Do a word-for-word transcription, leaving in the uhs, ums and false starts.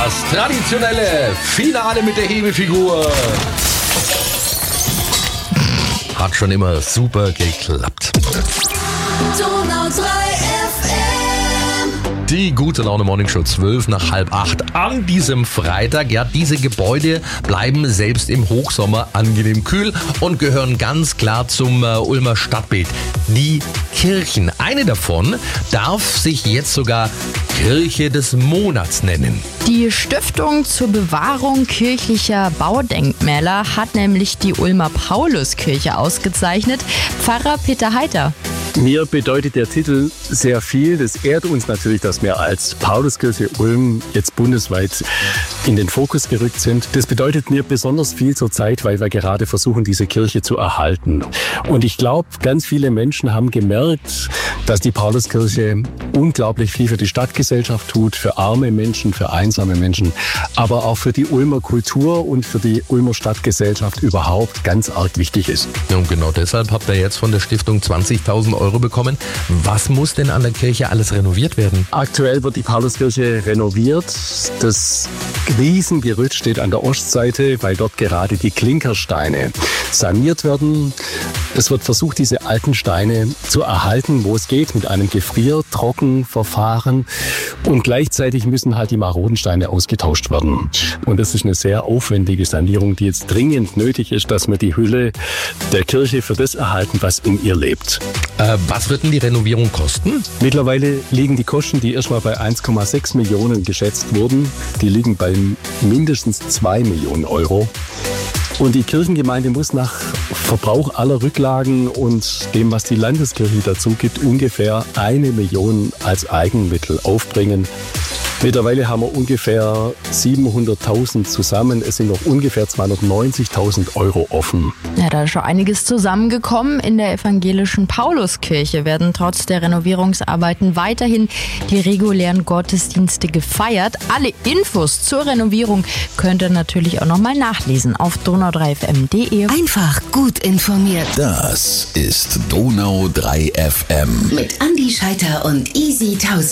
Das traditionelle Finale mit der Hebefigur hat schon immer super geklappt. Donau drei F M. Die gute Laune Morning Show zwölf nach halb acht an diesem Freitag. Ja, diese Gebäude bleiben selbst im Hochsommer angenehm kühl und gehören ganz klar zum äh, Ulmer Stadtbild. Die Kirchen. Eine davon darf sich jetzt sogar Kirche des Monats nennen. Die Stiftung zur Bewahrung kirchlicher Baudenkmäler hat nämlich die Ulmer Pauluskirche ausgezeichnet. Pfarrer Peter Heiter. Mir bedeutet der Titel sehr viel. Das ehrt uns natürlich, dass wir als Pauluskirche Ulm jetzt bundesweit in den Fokus gerückt sind. Das bedeutet mir besonders viel zur Zeit, weil wir gerade versuchen, diese Kirche zu erhalten. Und ich glaube, ganz viele Menschen haben gemerkt, dass die Pauluskirche unglaublich viel für die Stadtgesellschaft tut, für arme Menschen, für einsame Menschen, aber auch für die Ulmer Kultur und für die Ulmer Stadtgesellschaft überhaupt ganz arg wichtig ist. Und genau deshalb habt ihr jetzt von der Stiftung zwanzigtausend Euro bekommen. Was muss denn an der Kirche alles renoviert werden? Aktuell wird die Pauluskirche renoviert. Das Riesengerüst steht an der Ostseite, weil dort gerade die Klinkersteine saniert werden. Es wird versucht, diese alten Steine zu erhalten, wo es geht, mit einem Gefriertrockenverfahren. Und gleichzeitig müssen halt die maroden Steine ausgetauscht werden. Und das ist eine sehr aufwendige Sanierung, die jetzt dringend nötig ist, dass wir die Hülle der Kirche für das erhalten, was in ihr lebt. Äh, was wird denn die Renovierung kosten? Mittlerweile liegen die Kosten, die erstmal bei eins Komma sechs Millionen geschätzt wurden, die liegen bei mindestens zwei Millionen Euro. Und die Kirchengemeinde muss nach Verbrauch aller Rücklagen und dem, was die Landeskirche dazu gibt, ungefähr eine Million als Eigenmittel aufbringen. Mittlerweile haben wir ungefähr siebenhunderttausend zusammen. Es sind noch ungefähr zweihundertneunzigtausend Euro offen. Ja, da ist schon einiges zusammengekommen. In der evangelischen Pauluskirche werden trotz der Renovierungsarbeiten weiterhin die regulären Gottesdienste gefeiert. Alle Infos zur Renovierung könnt ihr natürlich auch nochmal nachlesen auf donau drei f m punkt de. Einfach gut informiert. Das ist Donau drei F M. Mit Andi Scheiter und Easy Tausend.